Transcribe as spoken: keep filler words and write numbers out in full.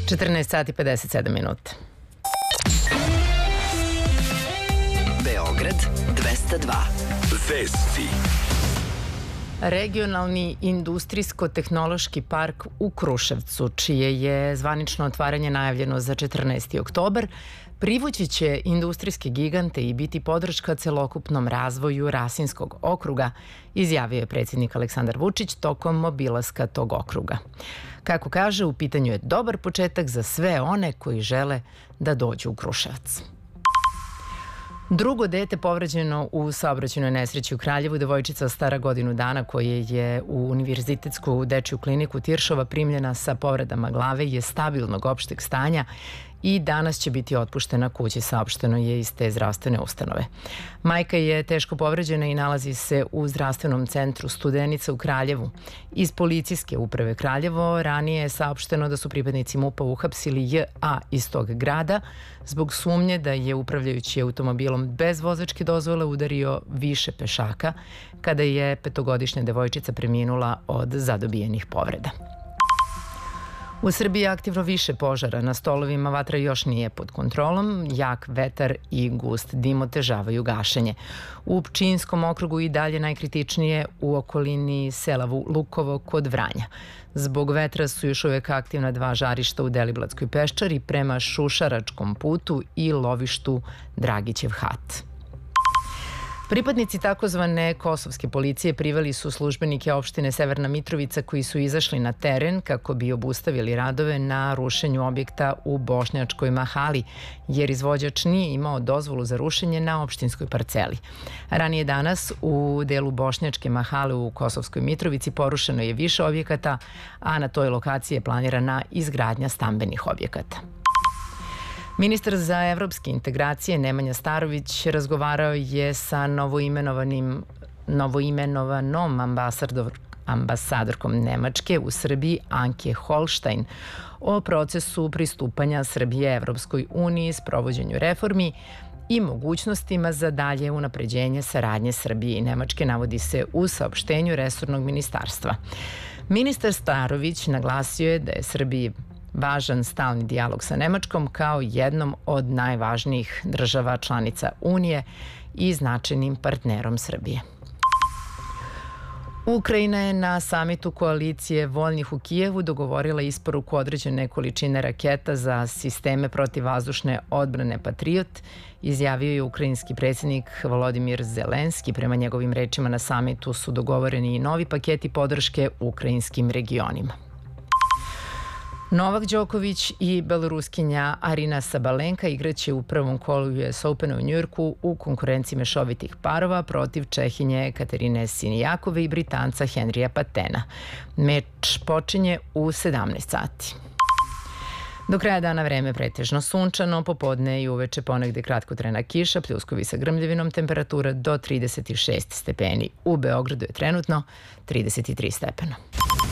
četrnaest sati pedeset sedam minuta. Beograd dvesta dva. Vesti. Regionalni industrijsko-tehnološki park u Kruševcu, čije je zvanično otvaranje najavljeno za četrnaesti oktobar, privući će industrijske gigante i biti podrška celokupnom razvoju Rasinskog okruga, izjavio je predsjednik Aleksandar Vučić tokom obilaska tog okruga. Kako kaže, u pitanju je dobar početak za sve one koji žele da dođu u Kruševac. Drugo dete povređeno u saobraćajnoj nesreći u Kraljevu, devojčica stara godinu dana koja je u Univerzitetsku dečiju kliniku Tiršova primljena sa povredama glave je stabilnog opšteg stanja i danas će biti otpuštena kući, saopšteno je iz te zdravstvene ustanove. Majka je teško povređena i nalazi se u zdravstvenom centru Studenica u Kraljevu. Iz policijske uprave Kraljevo ranije je saopšteno da su pripadnici MUP-a uhapsili J A iz tog grada zbog sumnje da je upravljajući automobilom bez vozačke dozvole udario više pešaka kada je petogodišnja devojčica preminula od zadobijenih povreda. U Srbiji je aktivno više požara. Na stolovima vatra još nije pod kontrolom. Jak vetar i gust dim otežavaju gašenje. U Pčinjskom okrugu i dalje najkritičnije u okolini sela Lukovo kod Vranja. Zbog vetra su još uvek aktivna dva žarišta u Deliblatskoj peščari prema Šušaračkom putu i lovištu Dragićev hat. Pripadnici takozvane kosovske policije priveli su službenike opštine Severna Mitrovica koji su izašli na teren kako bi obustavili radove na rušenju objekta u Bošnjačkoj mahali, jer izvođač nije imao dozvolu za rušenje na opštinskoj parceli. Ranije danas u delu Bošnjačke mahale u Kosovskoj Mitrovici porušeno je više objekata, a na toj lokaciji je planirana izgradnja stambenih objekata. Ministar za evropske integracije Nemanja Starović razgovarao je sa novoimenovanim, novoimenovanom ambasador, ambasadorkom Nemačke u Srbiji Anke Holštajn o procesu pristupanja Srbije Evropskoj uniji, sprovođenju reformi i mogućnostima za dalje unapređenje saradnje Srbije i Nemačke, navodi se u saopštenju resornog ministarstva. Ministar Starović naglasio je da je Srbiji važan stalni dijalog sa Nemačkom kao jednom od najvažnijih država članica Unije i značajnim partnerom Srbije. Ukrajina je na samitu koalicije voljnih u Kijevu dogovorila isporuku određene količine raketa za sisteme protivvazdušne odbrane Patriot, izjavio je ukrajinski predsjednik Volodimir Zelenski. Prema njegovim rečima na samitu su dogovoreni i novi paketi podrške ukrajinskim regionima. Novak Đoković i beloruskinja Arina Sabalenka igraće u prvom kolu U S Opena u Njujorku u konkurenciji mešovitih parova protiv Čehinje Katerine Sinijakove i Britanca Henrija Patena. Meč počinje u sedamnaest sati. Do kraja dana vreme pretežno sunčano, popodne i uveče ponegde kratkotrajna kiša, pljuskovi sa grmljavinom, temperatura do trideset šest stepeni. U Beogradu je trenutno trideset tri stepena.